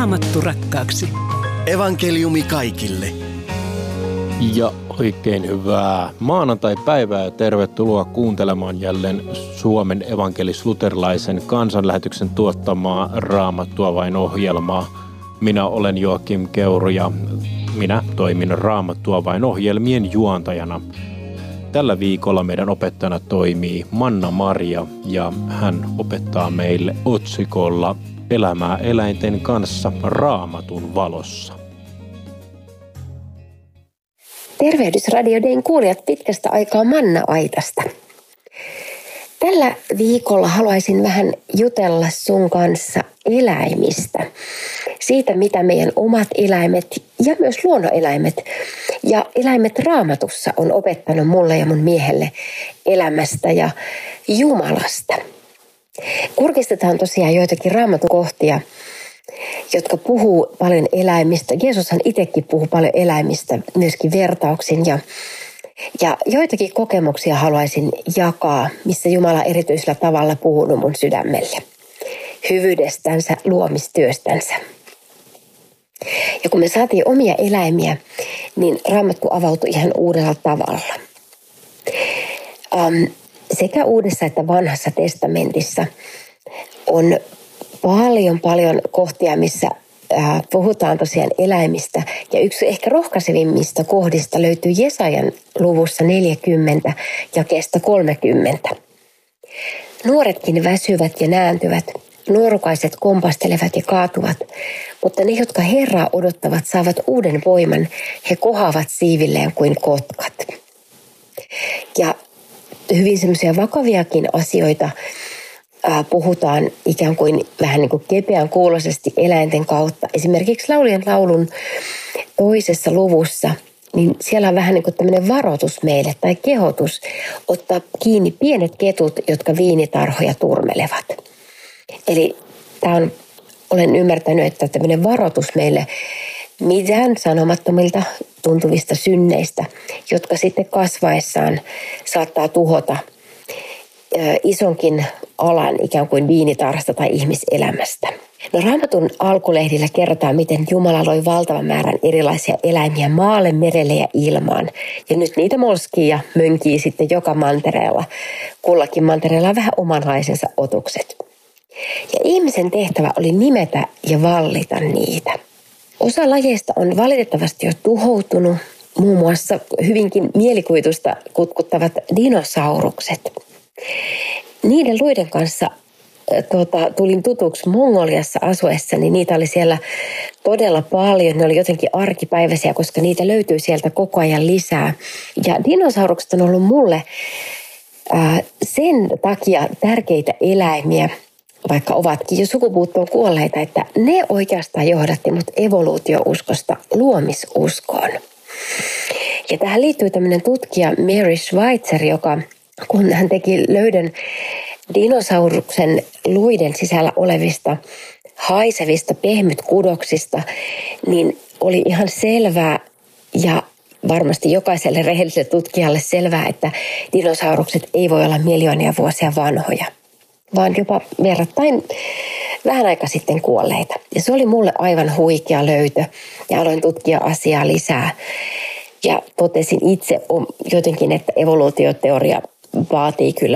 Raamattu rakkaaksi. Evankeliumi kaikille. Ja oikein hyvää maanantai-päivää ja tervetuloa kuuntelemaan jälleen Suomen evankelis-luterilaisen kansanlähetyksen tuottamaa Raamattua vain -ohjelmaa. Minä olen Joakim Keuru ja minä toimin Raamattua vain -ohjelmien juontajana. Tällä viikolla meidän opettajana toimii Manna-Maria ja hän opettaa meille otsikolla Elämää eläinten kanssa Raamatun valossa. Tervehdys Radio Dayn kuulijat pitkästä aikaa Manna-aitasta. Tällä viikolla haluaisin vähän jutella sun kanssa eläimistä. Siitä, mitä meidän omat eläimet ja myös luonnoneläimet ja eläimet Raamatussa on opettanut mulle ja mun miehelle elämästä ja Jumalasta. Kurkistetaan tosiaan joitakin Raamatun kohtia, jotka puhuu paljon eläimistä. Jeesushan itsekin puhuu paljon eläimistä, myöskin vertauksin. Ja joitakin kokemuksia haluaisin jakaa, missä Jumala erityisellä tavalla puhunut mun sydämelle. Hyvyydestänsä, luomistyöstänsä. Ja kun me saatiin omia eläimiä, niin Raamattu avautui ihan uudella tavalla. Sekä Uudessa että Vanhassa testamentissa on paljon kohtia, missä puhutaan tosiaan eläimistä. Ja yksi ehkä rohkaisevimmista kohdista löytyy Jesajan luvussa 40 jakeesta 30. Nuoretkin väsyvät ja nääntyvät, nuorukaiset kompastelevat ja kaatuvat, mutta ne, jotka Herraa odottavat, saavat uuden voiman. He kohoavat siivilleen kuin kotkat. Ja hyvin semmoisia vakaviakin asioita puhutaan ikään kuin vähän niin kuin kepeän kuuloisesti eläinten kautta. Esimerkiksi Laulujen laulun 2. luvussa, niin siellä on vähän niin kuin tämmöinen varoitus meille tai kehotus ottaa kiinni pienet ketut, jotka viinitarhoja turmelevat. Eli olen ymmärtänyt, että tämmöinen varoitus meille mitään sanomattomilta tuntuvista synneistä, jotka sitten kasvaessaan saattaa tuhota isonkin alan ikään kuin viinitarhasta tai ihmiselämästä. No, Raamatun alkulehdillä kerrotaan, miten Jumala loi valtavan määrän erilaisia eläimiä maalle, merelle ja ilmaan. Ja nyt niitä molskii ja mönkii sitten joka mantereella. Kullakin mantereella on vähän omanlaisensa otukset. Ja ihmisen tehtävä oli nimetä ja vallita niitä. Osa lajeista on valitettavasti jo tuhoutunut, muun muassa hyvinkin mielikuvitusta kutkuttavat dinosaurukset. Niiden luiden kanssa tulin tutuksi Mongoliassa asuessani. Niitä oli siellä todella paljon. Ne oli jotenkin arkipäiväisiä, koska niitä löytyy sieltä koko ajan lisää. Ja dinosaurukset on ollut mulle sen takia tärkeitä eläimiä, vaikka ovatkin jo sukupuuttoon kuolleita, että ne oikeastaan johdatti mut evoluutiouskosta luomisuskoon. Ja tähän liittyy tämmöinen tutkija Mary Schweitzer, joka kun hän teki löydön dinosauruksen luiden sisällä olevista haisevista pehmytkudoksista, niin oli ihan selvää ja varmasti jokaiselle rehelliselle tutkijalle selvää, että dinosaurukset ei voi olla miljoonia vuosia vanhoja, vaan jopa verrattain vähän aika sitten kuolleita. Ja se oli mulle aivan huikea löytö ja aloin tutkia asiaa lisää. Ja totesin itse jotenkin, että evoluutioteoria vaatii kyllä